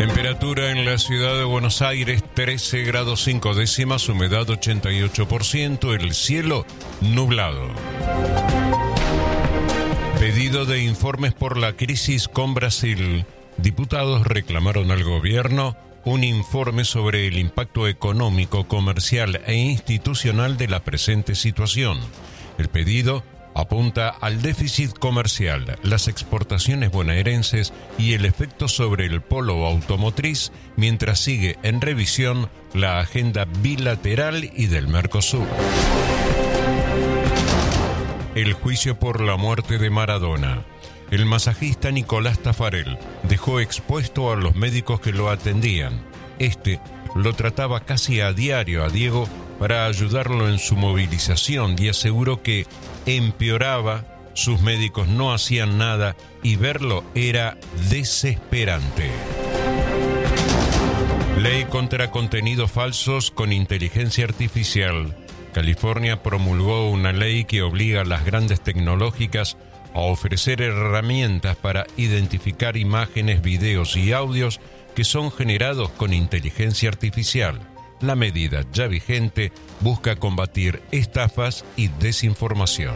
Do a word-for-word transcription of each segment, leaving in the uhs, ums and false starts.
Temperatura en la ciudad de Buenos Aires, trece grados cinco décimas, humedad ochenta y ocho por ciento, el cielo nublado. Pedido de informes por la crisis con Brasil. Diputados reclamaron al gobierno un informe sobre el impacto económico, comercial e institucional de la presente situación. El pedido apunta al déficit comercial, las exportaciones bonaerenses y el efecto sobre el polo automotriz, mientras sigue en revisión la agenda bilateral y del Mercosur. El juicio por la muerte de Maradona. El masajista Nicolás Tafarel dejó expuesto a los médicos que lo atendían. Este lo trataba casi a diario a Diego para ayudarlo en su movilización y aseguró que empeoraba, sus médicos no hacían nada y verlo era desesperante. Ley contra contenidos falsos con inteligencia artificial. California promulgó una ley que obliga a las grandes tecnológicas a ofrecer herramientas para identificar imágenes, videos y audios que son generados con inteligencia artificial. La medida ya vigente busca combatir estafas y desinformación.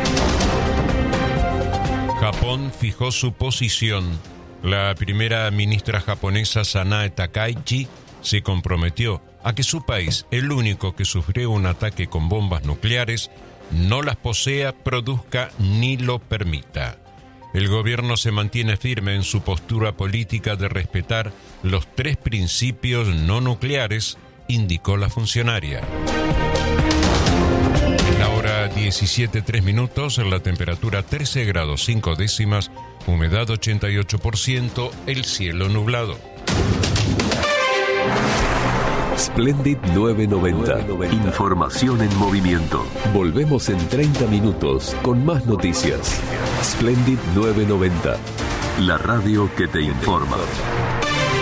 Japón fijó su posición. La primera ministra japonesa Sanae Takaichi se comprometió a que su país, el único que sufrió un ataque con bombas nucleares, no las posea, produzca ni lo permita. El gobierno se mantiene firme en su postura política de respetar los tres principios no nucleares, indicó la funcionaria. En la hora diecisiete tres minutos, la temperatura trece grados cinco décimas, humedad ochenta y ocho por ciento, el cielo nublado. Splendid novecientos noventa. Información en movimiento. Volvemos en treinta minutos con más noticias. Splendid novecientos noventa. La radio que te informa.